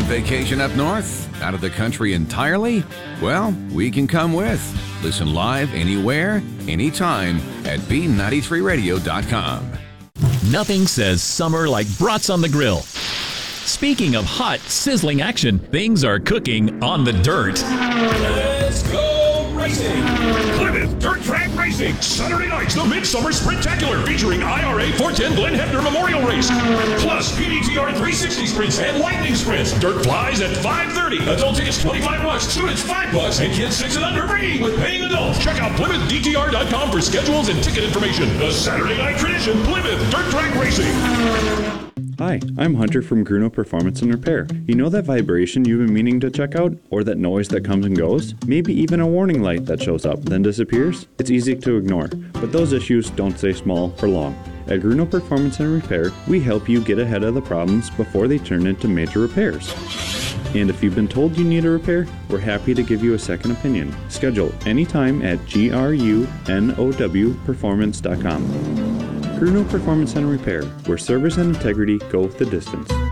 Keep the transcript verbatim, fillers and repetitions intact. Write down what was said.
vacation up north? Out of the country entirely? Well, we can come with. Listen live anywhere, anytime at B ninety-three radio dot com. Nothing says summer like brats on the grill. Speaking of hot, sizzling action, things are cooking on the dirt. Let's go racing! Plymouth Dirt Track Racing, Saturday nights, the Midsummer Sprintacular, featuring I R A four ten Glenn Hefner Memorial Race, plus P D T R three sixty sprints and lightning sprints. Dirt flies at five thirty. Adult tickets twenty-five bucks, students five bucks, and kids six and under free with paying adults. Check out Plymouth D T R dot com for schedules and ticket information. The Saturday night tradition, Plymouth Dirt Track Racing. Hi, I'm Hunter from Gruno Performance and Repair. You know that vibration you've been meaning to check out? Or that noise that comes and goes? Maybe even a warning light that shows up, then disappears? It's easy to ignore, but those issues don't stay small for long. At Gruno Performance and Repair, we help you get ahead of the problems before they turn into major repairs. And if you've been told you need a repair, we're happy to give you a second opinion. Schedule anytime at G R U N O W performance dot com. Gruno Performance and Repair, where service and integrity go the distance.